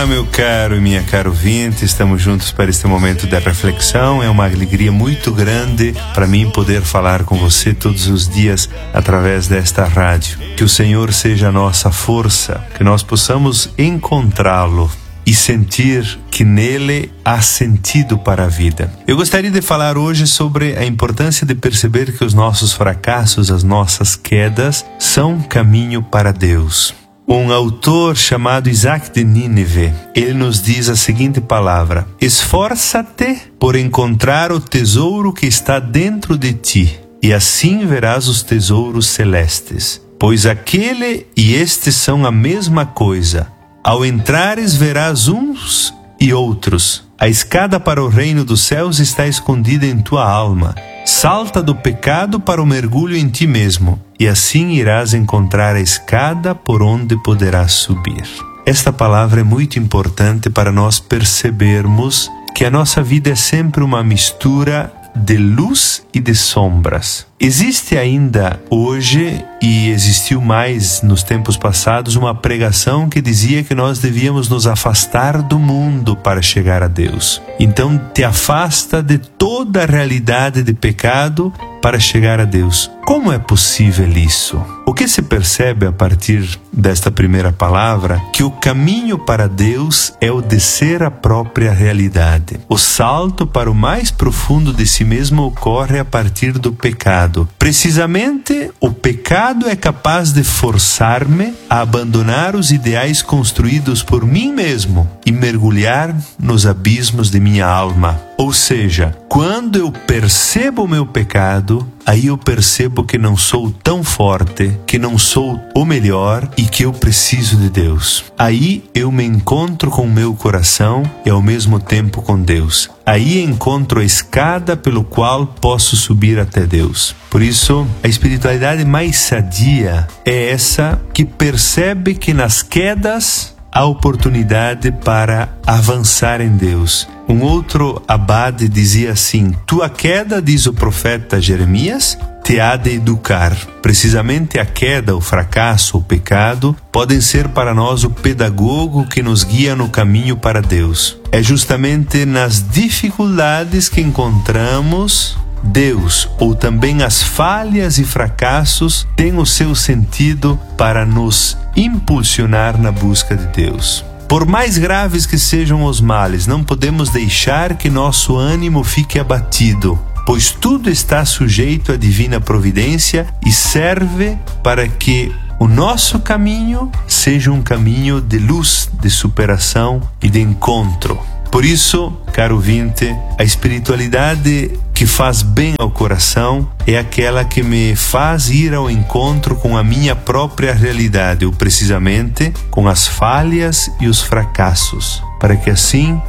Meu caro e minha cara ouvinte, estamos juntos para este momento de reflexão. É uma alegria muito grande para mim poder falar com você todos os dias através desta rádio. Que o Senhor seja a nossa força, que nós possamos encontrá-lo e sentir que nele há sentido para a vida. Eu gostaria de falar hoje sobre a importância de perceber que os nossos fracassos, as nossas quedas, são um caminho para Deus. Um autor chamado Isaac de Nínive, ele nos diz a seguinte palavra: esforça-te por encontrar o tesouro que está dentro de ti, e assim verás os tesouros celestes. Pois aquele e este são a mesma coisa. Ao entrares verás uns e outros. A escada para o reino dos céus está escondida em tua alma. Salta do pecado para o mergulho em ti mesmo, e assim irás encontrar a escada por onde poderás subir. Esta palavra é muito importante para nós percebermos que a nossa vida é sempre uma mistura de luz e de sombras. Existe ainda hoje, e existiu mais nos tempos passados, uma pregação que dizia que nós devíamos nos afastar do mundo para chegar a Deus. Então te afasta de toda a realidade de pecado para chegar a Deus. Como é possível isso? O que se percebe a partir desta primeira palavra? Que o caminho para Deus é o descer à própria realidade. O salto para o mais profundo de si mesmo ocorre a partir do pecado. Precisamente, o pecado é capaz de forçar-me a abandonar os ideais construídos por mim mesmo e mergulhar nos abismos de minha alma. Ou seja, quando eu percebo o meu pecado, aí eu percebo que não sou tão forte, que não sou o melhor e que eu preciso de Deus. Aí eu me encontro com o meu coração e ao mesmo tempo com Deus. Aí encontro a escada pelo qual posso subir até Deus. Por isso, a espiritualidade mais sadia é essa que percebe que nas quedas há oportunidade para avançar em Deus. Um outro abade dizia assim: tua queda, diz o profeta Jeremias, te há de educar. Precisamente a queda, o fracasso, o pecado, podem ser para nós o pedagogo que nos guia no caminho para Deus. É justamente nas dificuldades que encontramos Deus, ou também as falhas e fracassos têm o seu sentido para nos impulsionar na busca de Deus. Por mais graves que sejam os males, não podemos deixar que nosso ânimo fique abatido, pois tudo está sujeito à divina providência e serve para que o nosso caminho seja um caminho de luz, de superação e de encontro. Por isso, caro ouvinte, a espiritualidade que faz bem ao coração é aquela que me faz ir ao encontro com a minha própria realidade, ou precisamente com as falhas e os fracassos, para que assim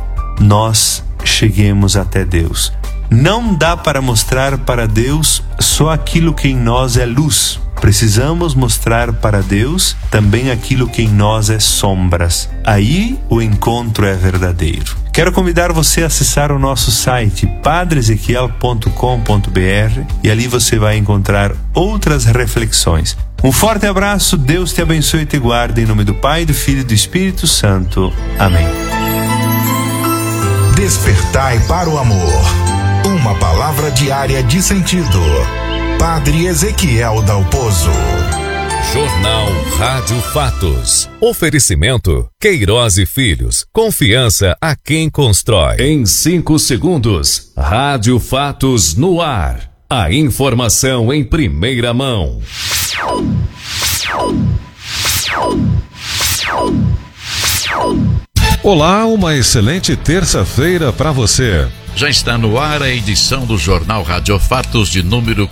nós cheguemos até Deus. Não dá para mostrar para Deus só aquilo que em nós é luz. Precisamos mostrar para Deus também aquilo que em nós é sombras. Aí o encontro é verdadeiro. Quero convidar você a acessar o nosso site padreezequiel.com.br e ali você vai encontrar outras reflexões. Um forte abraço, Deus te abençoe e te guarde, em nome do Pai, do Filho e do Espírito Santo. Amém. Despertai para o amor. Uma palavra diária de sentido. Padre Ezequiel Dalpozo. Jornal Rádio Fatos. Oferecimento Queiroz e Filhos. Confiança a quem constrói. Em 5 segundos, Rádio Fatos no ar. A informação em primeira mão. Olá, uma excelente terça-feira para você. Já está no ar a edição do Jornal Rádio Fatos de número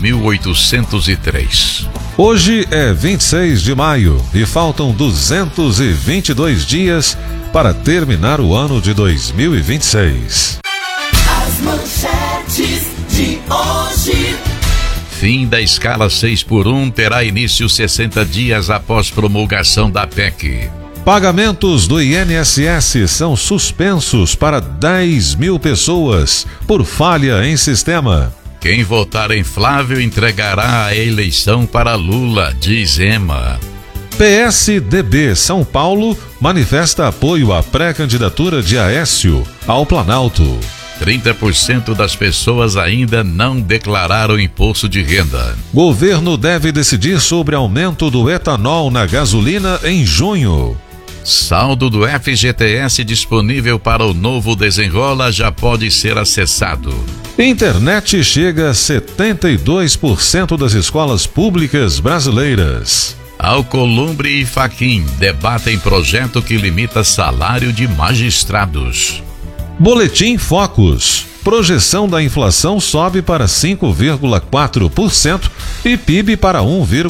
4803. Hoje é 26 de maio e faltam 222 dias para terminar o ano de 2026. As manchetes de hoje. Fim da escala 6x1 terá início 60 dias após promulgação da PEC. Pagamentos do INSS são suspensos para 10 mil pessoas por falha em sistema. Quem votar em Flávio entregará a eleição para Lula, diz Ema. PSDB São Paulo manifesta apoio à pré-candidatura de Aécio ao Planalto. 30% das pessoas ainda não declararam imposto de renda. Governo deve decidir sobre aumento do etanol na gasolina em junho. Saldo do FGTS disponível para o novo Desenrola já pode ser acessado. Internet chega a 72% das escolas públicas brasileiras. Alcolumbre e Fachin debatem projeto que limita salário de magistrados. Boletim Focus. Projeção da inflação sobe para 5,4% e PIB para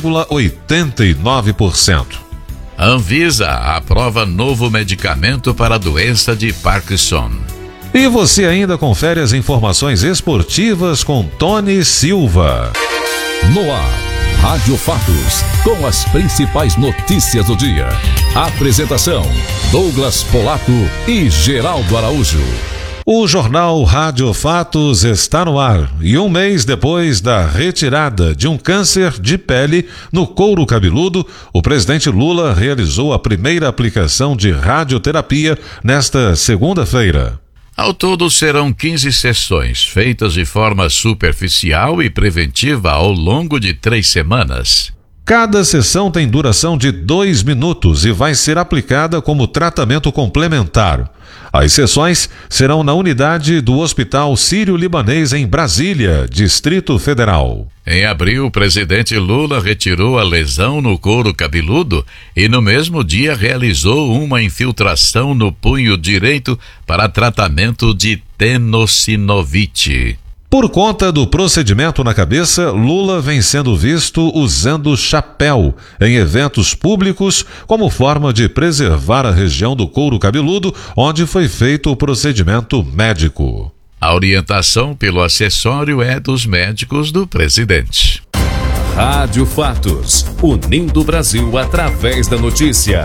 1,89%. Anvisa aprova novo medicamento para a doença de Parkinson. E você ainda confere as informações esportivas com Tony Silva. No ar, Rádio Fatos, com as principais notícias do dia. Apresentação, Douglas Polato e Geraldo Araújo. O jornal Rádio Fatos está no ar e um mês depois da retirada de um câncer de pele no couro cabeludo, o presidente Lula realizou a primeira aplicação de radioterapia nesta segunda-feira. Ao todo serão 15 sessões, feitas de forma superficial e preventiva ao longo de 3 semanas. Cada sessão tem duração de 2 minutos e vai ser aplicada como tratamento complementar. As sessões serão na unidade do Hospital Sírio-Libanês em Brasília, Distrito Federal. Em abril, o presidente Lula retirou a lesão no couro cabeludo e no mesmo dia realizou uma infiltração no punho direito para tratamento de tenossinovite. Por conta do procedimento na cabeça, Lula vem sendo visto usando chapéu em eventos públicos como forma de preservar a região do couro cabeludo onde foi feito o procedimento médico. A orientação pelo acessório é dos médicos do presidente. Rádio Fatos, unindo o Brasil através da notícia.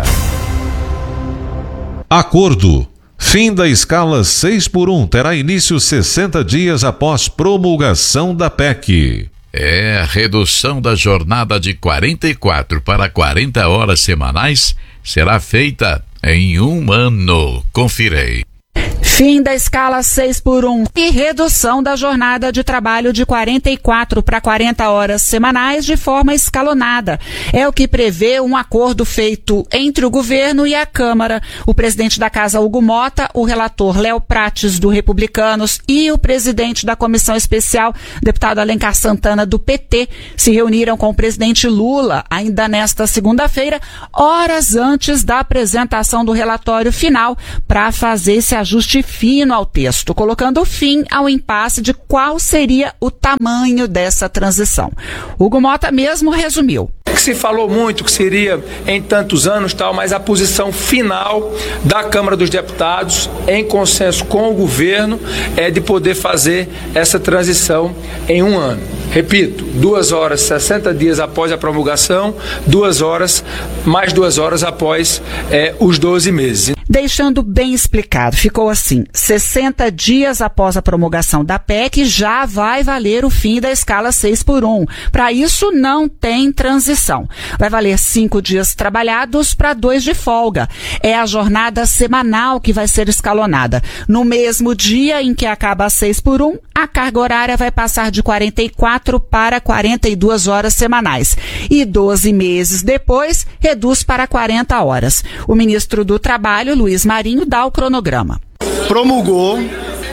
Acordo. Fim da escala 6x1 terá início 60 dias após promulgação da PEC. A redução da jornada de 44 para 40 horas semanais será feita em 1 ano. Confirei. Fim da escala 6x1 e redução da jornada de trabalho de 44 para 40 horas semanais de forma escalonada. É o que prevê um acordo feito entre o governo e a Câmara. O presidente da Casa, Hugo Mota, o relator Léo Prates, do Republicanos, e o presidente da Comissão Especial, deputado Alencar Santana, do PT, se reuniram com o presidente Lula ainda nesta segunda-feira, horas antes da apresentação do relatório final, para fazer esse ajuste fino ao texto, colocando fim ao impasse de qual seria o tamanho dessa transição. Hugo Mota mesmo resumiu. Que se falou muito que seria em tantos anos, tal, mas a posição final da Câmara dos Deputados, em consenso com o governo, é de poder fazer essa transição em 1 ano. Repito, 2 horas, 60 dias após a promulgação, 2 horas, mais 2 horas após os 12 meses. Deixando bem explicado, ficou assim: 60 dias após a promulgação da PEC já vai valer o fim da escala 6x1. Para isso não tem transição. Vai valer 5 dias trabalhados para 2 de folga. É a jornada semanal que vai ser escalonada. No mesmo dia em que acaba a 6x1, a carga horária vai passar de 44 para 42 horas semanais. E 12 meses depois, reduz para 40 horas. O ministro do Trabalho, Luiz Marinho, dá o cronograma. Promulgou,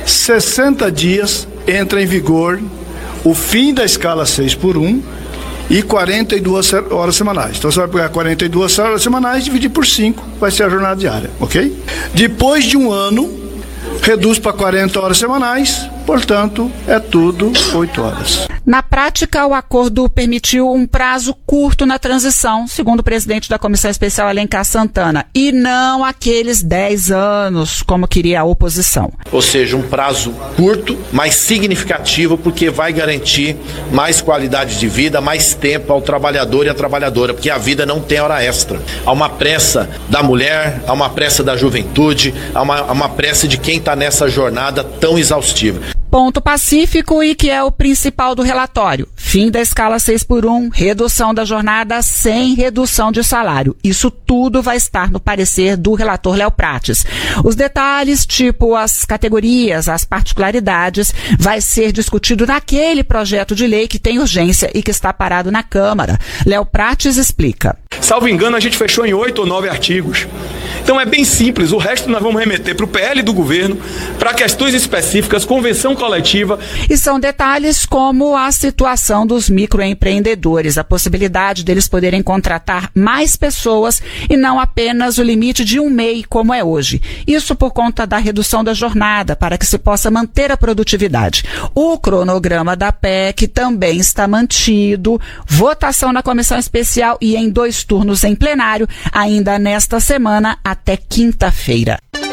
60 dias entra em vigor o fim da escala 6x1 e 42 horas semanais. Então você vai pegar 42 horas semanais e dividir por 5, vai ser a jornada diária, ok? Depois de 1 ano, reduz para 40 horas semanais, portanto, é tudo 8 horas. Na prática, o acordo permitiu um prazo curto na transição, segundo o presidente da Comissão Especial, Alencar Santana, e não aqueles 10 anos, como queria a oposição. Ou seja, um prazo curto, mas significativo, porque vai garantir mais qualidade de vida, mais tempo ao trabalhador e à trabalhadora, porque a vida não tem hora extra. Há uma pressa da mulher, há uma pressa da juventude, há uma pressa de quem está nessa jornada tão exaustiva. Ponto pacífico e que é o principal do relatório. Fim da escala 6x1, redução da jornada sem redução de salário. Isso tudo vai estar no parecer do relator Léo Prates. Os detalhes, tipo as categorias, as particularidades, vai ser discutido naquele projeto de lei que tem urgência e que está parado na Câmara. Léo Prates explica. Salvo engano, a gente fechou em 8 ou 9 artigos. Então é bem simples, o resto nós vamos remeter para o PL do governo, para questões específicas, convenção coletiva. E são detalhes como a situação dos microempreendedores, a possibilidade deles poderem contratar mais pessoas e não apenas o limite de 1 MEI, como é hoje. Isso por conta da redução da jornada, para que se possa manter a produtividade. O cronograma da PEC também está mantido, votação na comissão especial e em 2 turnos em plenário, ainda nesta semana até quinta-feira.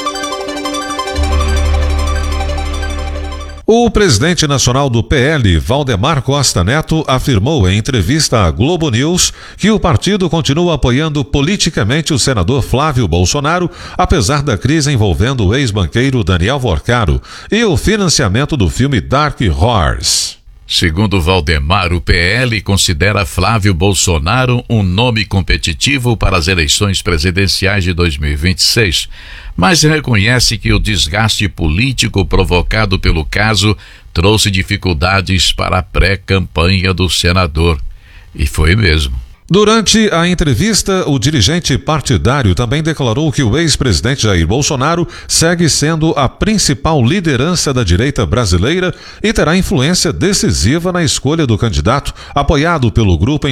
O presidente nacional do PL, Valdemar Costa Neto, afirmou em entrevista à Globo News que o partido continua apoiando politicamente o senador Flávio Bolsonaro, apesar da crise envolvendo o ex-banqueiro Daniel Vorcaro e o financiamento do filme Dark Horse. Segundo Valdemar, o PL considera Flávio Bolsonaro um nome competitivo para as eleições presidenciais de 2026, mas reconhece que o desgaste político provocado pelo caso trouxe dificuldades para a pré-campanha do senador. E foi mesmo. Durante a entrevista, o dirigente partidário também declarou que o ex-presidente Jair Bolsonaro segue sendo a principal liderança da direita brasileira e terá influência decisiva na escolha do candidato apoiado pelo grupo em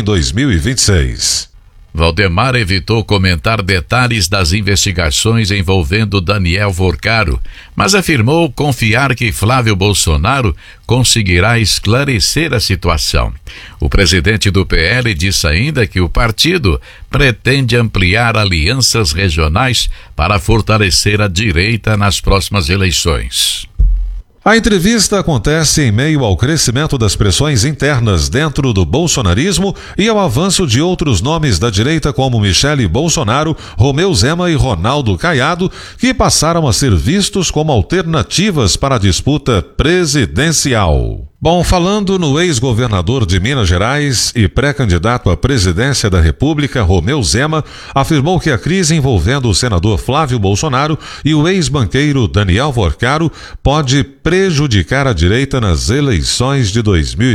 2026. Valdemar evitou comentar detalhes das investigações envolvendo Daniel Vorcaro, mas afirmou confiar que Flávio Bolsonaro conseguirá esclarecer a situação. O presidente do PL disse ainda que o partido pretende ampliar alianças regionais para fortalecer a direita nas próximas eleições. A entrevista acontece em meio ao crescimento das pressões internas dentro do bolsonarismo e ao avanço de outros nomes da direita como Michele Bolsonaro, Romeu Zema e Ronaldo Caiado, que passaram a ser vistos como alternativas para a disputa presidencial. Bom, falando no ex-governador de Minas Gerais e pré-candidato à presidência da República, Romeu Zema, afirmou que a crise envolvendo o senador Flávio Bolsonaro e o ex-banqueiro Daniel Vorcaro pode prejudicar a direita nas eleições de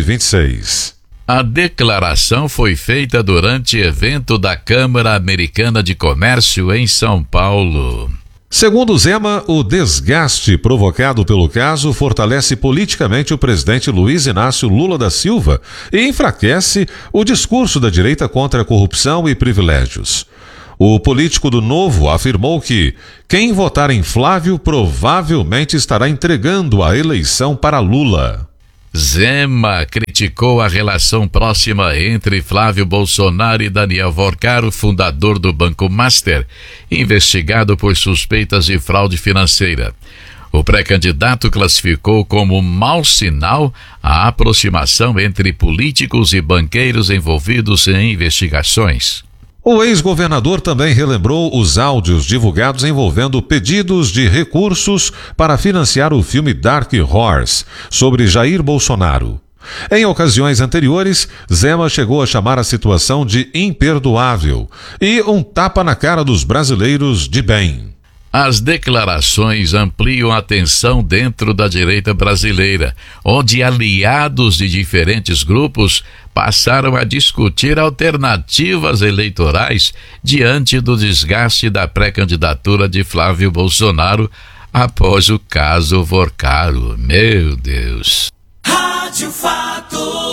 2026. A declaração foi feita durante evento da Câmara Americana de Comércio em São Paulo. Segundo Zema, o desgaste provocado pelo caso fortalece politicamente o presidente Luiz Inácio Lula da Silva e enfraquece o discurso da direita contra a corrupção e privilégios. O político do Novo afirmou que quem votar em Flávio provavelmente estará entregando a eleição para Lula. Zema criticou a relação próxima entre Flávio Bolsonaro e Daniel Vorcaro, fundador do Banco Master, investigado por suspeitas de fraude financeira. O pré-candidato classificou como mau sinal a aproximação entre políticos e banqueiros envolvidos em investigações. O ex-governador também relembrou os áudios divulgados envolvendo pedidos de recursos para financiar o filme Dark Horse, sobre Jair Bolsonaro. Em ocasiões anteriores, Zema chegou a chamar a situação de imperdoável e um tapa na cara dos brasileiros de bem. As declarações ampliam a tensão dentro da direita brasileira, onde aliados de diferentes grupos passaram a discutir alternativas eleitorais diante do desgaste da pré-candidatura de Flávio Bolsonaro após o caso Vorcaro. Meu Deus! Rádio Fatos.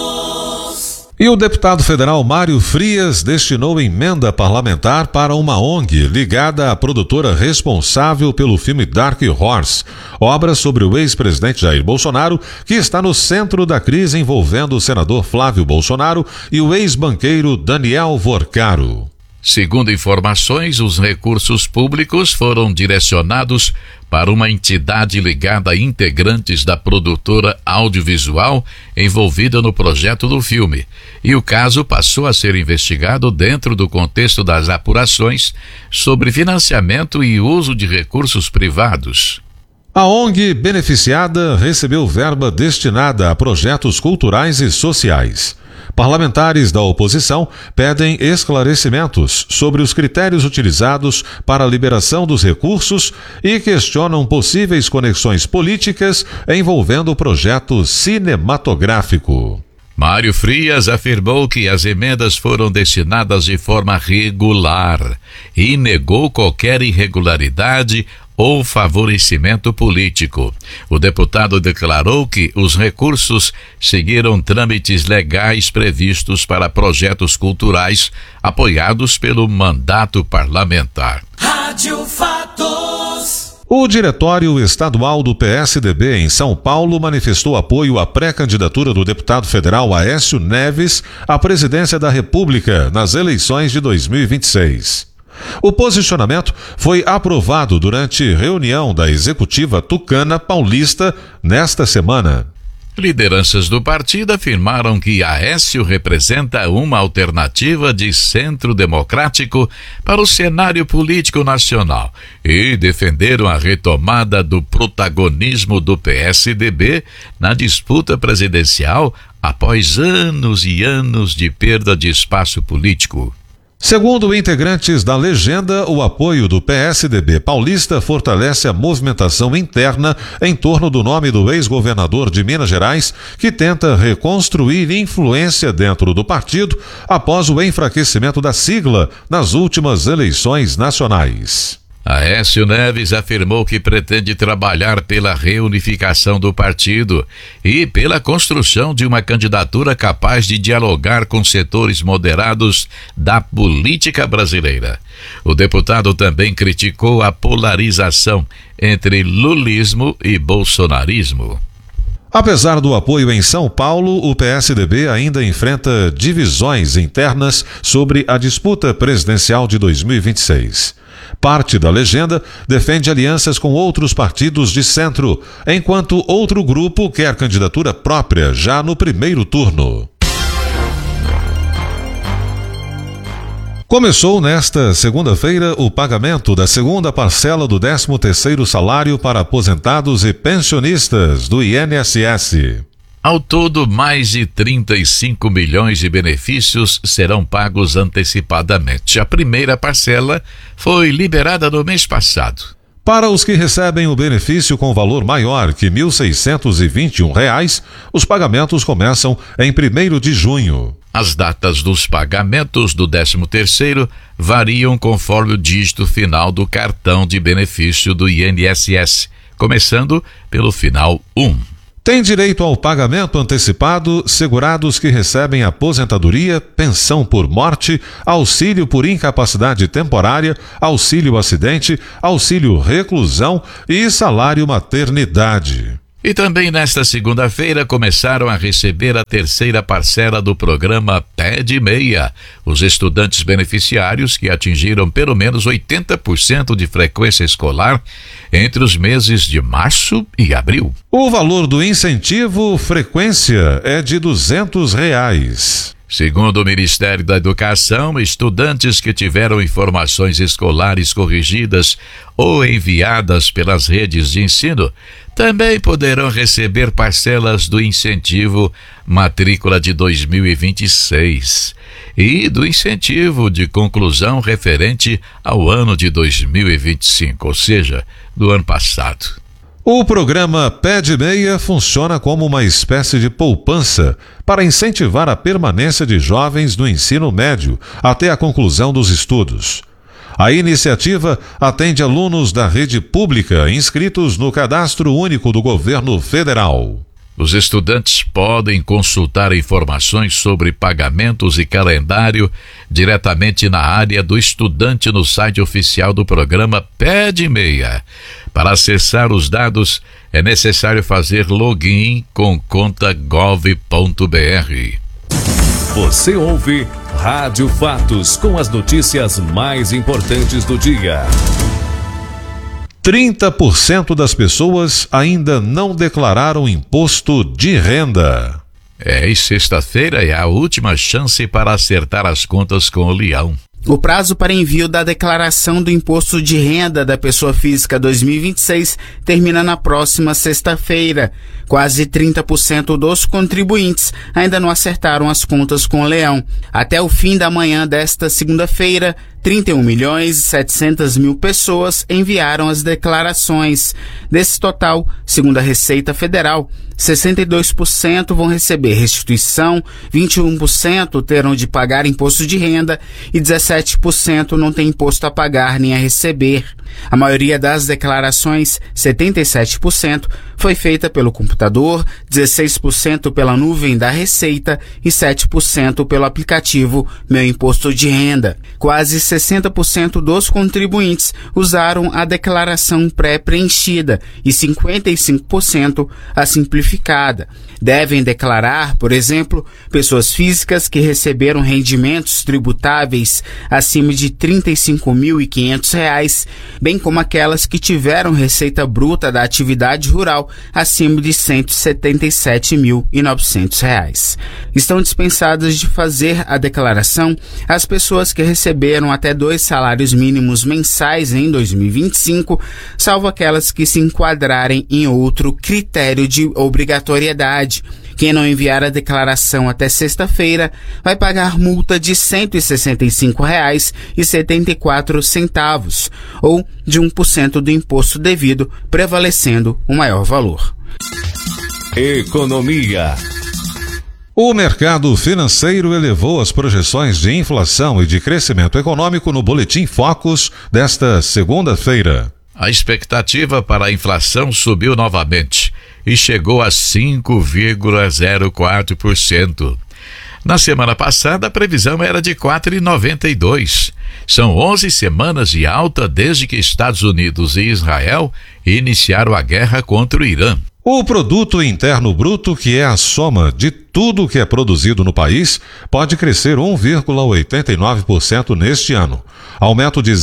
E o deputado federal Mário Frias destinou emenda parlamentar para uma ONG ligada à produtora responsável pelo filme Dark Horse, obra sobre o ex-presidente Jair Bolsonaro, que está no centro da crise envolvendo o senador Flávio Bolsonaro e o ex-banqueiro Daniel Vorcaro. Segundo informações, os recursos públicos foram direcionados para uma entidade ligada a integrantes da produtora audiovisual envolvida no projeto do filme, e o caso passou a ser investigado dentro do contexto das apurações sobre financiamento e uso de recursos privados. A ONG beneficiada recebeu verba destinada a projetos culturais e sociais. Parlamentares da oposição pedem esclarecimentos sobre os critérios utilizados para a liberação dos recursos e questionam possíveis conexões políticas envolvendo o projeto cinematográfico. Mário Frias afirmou que as emendas foram destinadas de forma regular e negou qualquer irregularidade ou favorecimento político. O deputado declarou que os recursos seguiram trâmites legais previstos para projetos culturais apoiados pelo mandato parlamentar. Rádio Fatos. O Diretório Estadual do PSDB em São Paulo manifestou apoio à pré-candidatura do deputado federal Aécio Neves à presidência da República nas eleições de 2026. O posicionamento foi aprovado durante reunião da executiva tucana paulista nesta semana. Lideranças do partido afirmaram que Aécio representa uma alternativa de centro democrático para o cenário político nacional e defenderam a retomada do protagonismo do PSDB na disputa presidencial após anos e anos de perda de espaço político. Segundo integrantes da legenda, o apoio do PSDB paulista fortalece a movimentação interna em torno do nome do ex-governador de Minas Gerais, que tenta reconstruir influência dentro do partido após o enfraquecimento da sigla nas últimas eleições nacionais. Aécio Neves afirmou que pretende trabalhar pela reunificação do partido e pela construção de uma candidatura capaz de dialogar com setores moderados da política brasileira. O deputado também criticou a polarização entre lulismo e bolsonarismo. Apesar do apoio em São Paulo, o PSDB ainda enfrenta divisões internas sobre a disputa presidencial de 2026. Parte da legenda defende alianças com outros partidos de centro, enquanto outro grupo quer candidatura própria já no primeiro turno. Começou nesta segunda-feira o pagamento da segunda parcela do 13º salário para aposentados e pensionistas do INSS. Ao todo, mais de 35 milhões de benefícios serão pagos antecipadamente. A primeira parcela foi liberada no mês passado. Para os que recebem o benefício com valor maior que R$ 1.621, os pagamentos começam em 1º de junho. As datas dos pagamentos do 13º variam conforme o dígito final do cartão de benefício do INSS, começando pelo final 1. Tem direito ao pagamento antecipado segurados que recebem aposentadoria, pensão por morte, auxílio por incapacidade temporária, auxílio acidente, auxílio reclusão e salário maternidade. E também nesta segunda-feira começaram a receber a terceira parcela do programa Pé de Meia. Os estudantes beneficiários que atingiram pelo menos 80% de frequência escolar entre os meses de março e abril. O valor do incentivo frequência é de R$ 200. Segundo o Ministério da Educação, estudantes que tiveram informações escolares corrigidas ou enviadas pelas redes de ensino também poderão receber parcelas do incentivo matrícula de 2026 e do incentivo de conclusão referente ao ano de 2025, ou seja, do ano passado. O programa Pé de Meia funciona como uma espécie de poupança para incentivar a permanência de jovens no ensino médio até a conclusão dos estudos. A iniciativa atende alunos da rede pública inscritos no Cadastro Único do Governo Federal. Os estudantes podem consultar informações sobre pagamentos e calendário diretamente na área do estudante no site oficial do programa Pé de Meia. Para acessar os dados, é necessário fazer login com conta gov.br. Você ouve Rádio Fatos com as notícias mais importantes do dia. 30% das pessoas ainda não declararam imposto de renda. E sexta-feira é a última chance para acertar as contas com o Leão. O prazo para envio da declaração do Imposto de Renda da Pessoa Física 2026 termina na próxima sexta-feira. Quase 30% dos contribuintes ainda não acertaram as contas com o Leão. Até o fim da manhã desta segunda-feira, 31.700.000 pessoas enviaram as declarações. Desse total, segundo a Receita Federal, 62% vão receber restituição, 21% terão de pagar imposto de renda e 17% não tem imposto a pagar nem a receber. A maioria das declarações, 77%, foi feita pelo computador, 16% pela nuvem da Receita e 7% pelo aplicativo Meu Imposto de Renda. Quase 60% dos contribuintes usaram a declaração pré-preenchida e 55% a simplificada. Devem declarar, por exemplo, pessoas físicas que receberam rendimentos tributáveis acima de R$ 35.500, bem como aquelas que tiveram receita bruta da atividade rural acima de R$ 177.900. Estão dispensadas de fazer a declaração as pessoas que receberam até 2 salários mínimos mensais em 2025, salvo aquelas que se enquadrarem em outro critério de obrigatoriedade. Quem não enviar a declaração até sexta-feira vai pagar multa de R$ 165,74, ou de 1% do imposto devido, prevalecendo o maior valor. Economia. O mercado financeiro elevou as projeções de inflação e de crescimento econômico no Boletim Focus desta segunda-feira. A expectativa para a inflação subiu novamente e chegou a 5,04%. Na semana passada, a previsão era de 4,92%. São 11 semanas de alta desde que Estados Unidos e Israel iniciaram a guerra contra o Irã. O Produto Interno Bruto, que é a soma de tudo que é produzido no país, pode crescer 1,89% neste ano, aumento de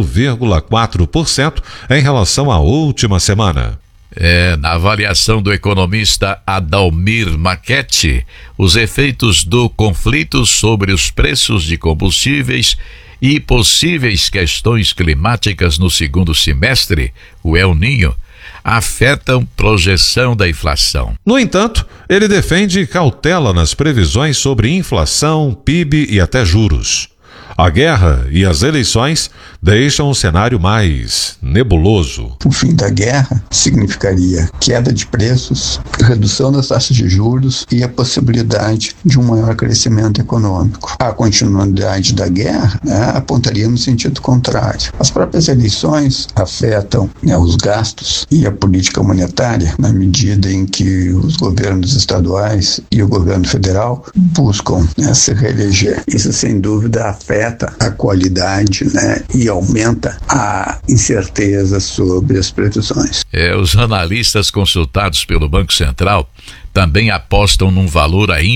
0,4% em relação à última semana. Na avaliação do economista Adalmir Maquete, os efeitos do conflito sobre os preços de combustíveis e possíveis questões climáticas no segundo semestre, o El Niño, afetam projeção da inflação. No entanto, ele defende cautela nas previsões sobre inflação, PIB e até juros. A guerra e as eleições deixam o cenário mais nebuloso. O fim da guerra significaria queda de preços, redução das taxas de juros e a possibilidade de um maior crescimento econômico. A continuidade da guerra apontaria no sentido contrário. As próprias eleições afetam os gastos e a política monetária na medida em que os governos estaduais e o governo federal buscam se reeleger. Isso, sem dúvida, afeta a qualidade e aumenta a incerteza sobre as previsões. Os analistas consultados pelo Banco Central também apostam num valor ainda